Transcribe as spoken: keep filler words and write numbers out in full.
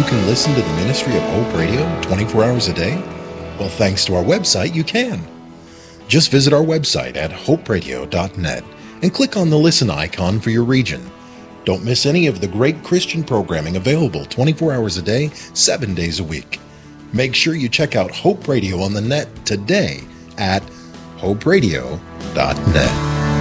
you can listen to the ministry of Hope Radio twenty-four hours a day? Well, thanks to our website, you can. Just visit our website at hope radio dot net and click on the listen icon for your region. Don't miss any of the great Christian programming available twenty-four hours a day, seven days a week. Make sure you check out Hope Radio on the net today at hope radio dot net.